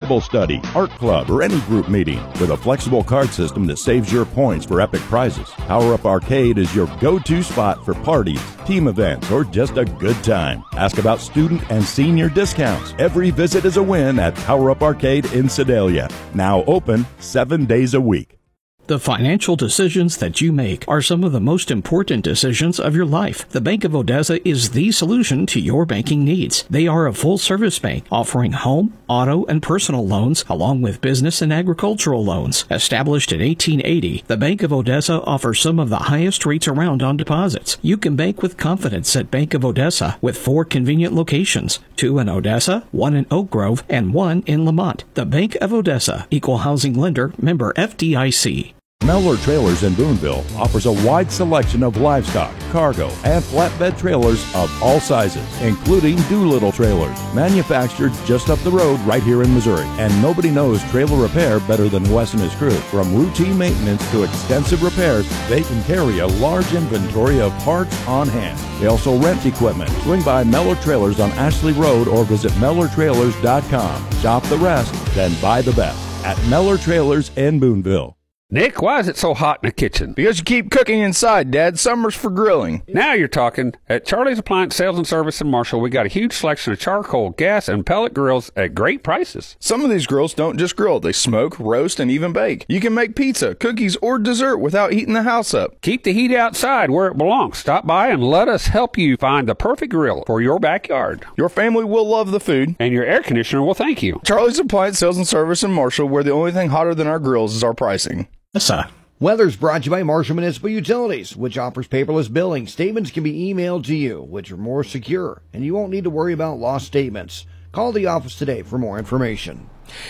Bible study, art club, or any group meeting. With a flexible card system that saves your points for epic prizes, Power Up Arcade is your go-to spot for parties, team events, or just a good time. Ask about student and senior discounts. Every visit is a win at Power Up Arcade in Sedalia. Now open 7 days a week. The financial decisions that you make are some of the most important decisions of your life. The Bank of Odessa is the solution to your banking needs. They are a full-service bank offering home, auto, and personal loans, along with business and agricultural loans. Established in 1880, the Bank of Odessa offers some of the highest rates around on deposits. You can bank with confidence at Bank of Odessa with 4 convenient locations, 2 in Odessa, 1 in Oak Grove, and 1 in Lamont. The Bank of Odessa, Equal Housing Lender, member FDIC. Mellor Trailers in Boonville offers a wide selection of livestock, cargo, and flatbed trailers of all sizes, including Doolittle trailers, manufactured just up the road right here in Missouri. And nobody knows trailer repair better than Wes and his crew. From routine maintenance to extensive repairs, they can carry a large inventory of parts on hand. They also rent equipment. Swing by Mellor Trailers on Ashley Road or visit MellorTrailers.com. Shop the rest, then buy the best at Mellor Trailers in Boonville. Nick, why is it so hot in the kitchen? Because you keep cooking inside, Dad. Summer's for grilling. Now you're talking. At Charlie's Appliance Sales and Service in Marshall, we got a huge selection of charcoal, gas, and pellet grills at great prices. Some of these grills don't just grill. They smoke, roast, and even bake. You can make pizza, cookies, or dessert without heating the house up. Keep the heat outside where it belongs. Stop by and let us help you find the perfect grill for your backyard. Your family will love the food. And your air conditioner will thank you. Charlie's Appliance Sales and Service in Marshall, where the only thing hotter than our grills is our pricing. Weather's brought to you by Marshall Municipal Utilities, which offers paperless billing. Statements can be emailed to you, which are more secure, and you won't need to worry about lost statements. Call the office today for more information.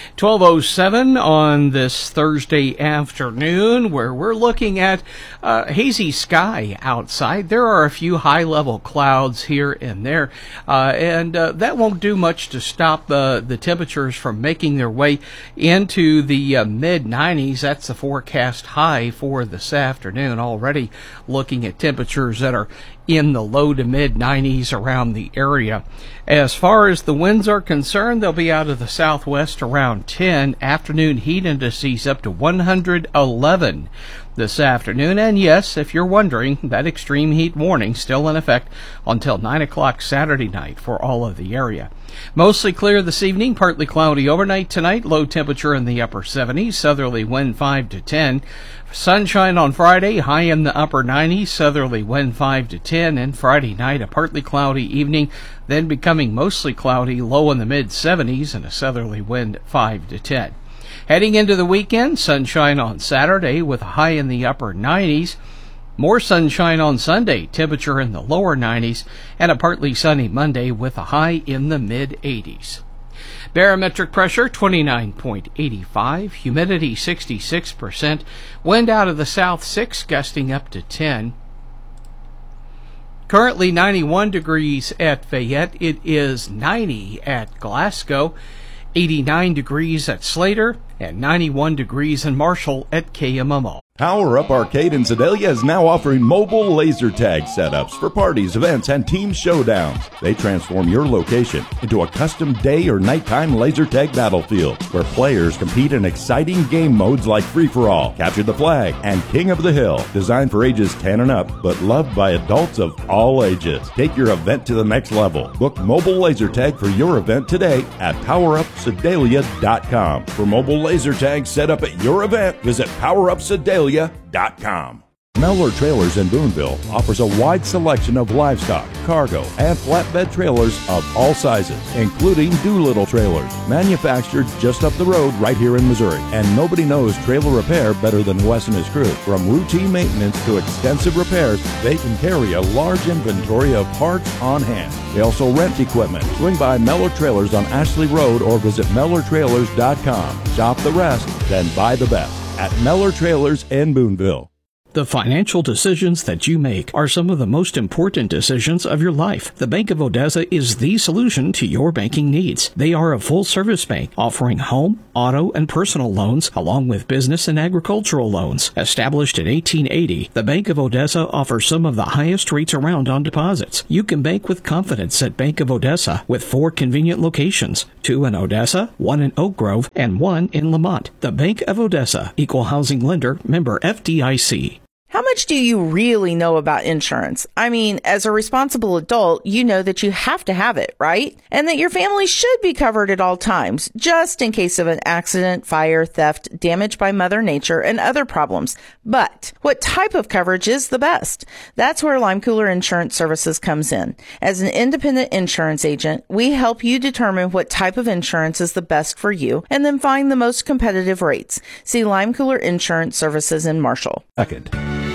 12:07 on this Thursday afternoon, where we're looking at hazy sky outside. There are a few high-level clouds here and there, and that won't do much to stop the temperatures from making their way into the mid-90s. That's the forecast high for this afternoon. Already looking at temperatures that are in the low to mid-90s around the area. As far as the winds are concerned, they'll be out of the southwest around 10. Afternoon heat indices up to 111 this afternoon. And yes, if you're wondering, that extreme heat warning still in effect until 9 o'clock Saturday night for all of the area. Mostly clear this evening, partly cloudy overnight tonight, low temperature in the upper 70s, southerly wind 5 to 10. Sunshine on Friday, high in the upper 90s, southerly wind 5 to 10, and Friday night a partly cloudy evening, then becoming mostly cloudy, low in the mid-70s, and a southerly wind 5 to 10. Heading into the weekend, sunshine on Saturday with a high in the upper 90s, more sunshine on Sunday, temperature in the lower 90s, and a partly sunny Monday with a high in the mid-80s. Barometric pressure 29.85, humidity 66%, wind out of the south 6 gusting up to 10. Currently 91 degrees at Fayette. It is 90 at Glasgow, 89 degrees at Slater, and 91 degrees in Marshall at KMMO. Power Up Arcade in Sedalia is now offering mobile laser tag setups for parties, events, and team showdowns. They transform your location into a custom day or nighttime laser tag battlefield where players compete in exciting game modes like Free-for-All, Capture the Flag, and King of the Hill. Designed for ages 10 and up, but loved by adults of all ages. Take your event to the next level. Book mobile laser tag for your event today at PowerUpSedalia.com. For mobile laser tag set up at your event, visit PowerUpSedalia.com. Mellor Trailers in Boonville offers a wide selection of livestock, cargo, and flatbed trailers of all sizes, including Doolittle trailers, manufactured just up the road right here in Missouri. And nobody knows trailer repair better than Wes and his crew. From routine maintenance to extensive repairs, they can carry a large inventory of parts on hand. They also rent equipment. Swing by Mellor Trailers on Ashley Road or visit MellorTrailers.com. Shop the rest, then buy the best at Mellor Trailers in Boonville. The financial decisions that you make are some of the most important decisions of your life. The Bank of Odessa is the solution to your banking needs. They are a full-service bank offering home, auto, and personal loans, along with business and agricultural loans. Established in 1880, the Bank of Odessa offers some of the highest rates around on deposits. You can bank with confidence at Bank of Odessa with 4 convenient locations, 2 in Odessa, 1 in Oak Grove, and 1 in Lamont. The Bank of Odessa, Equal Housing Lender, member FDIC. How much do you really know about insurance? I mean, as a responsible adult, you know that you have to have it, right? And that your family should be covered at all times, just in case of an accident, fire, theft, damage by Mother Nature, and other problems. But what type of coverage is the best? That's where Lime Cooler Insurance Services comes in. As an independent insurance agent, we help you determine what type of insurance is the best for you and then find the most competitive rates. See Lime Cooler Insurance Services in Marshall. Second.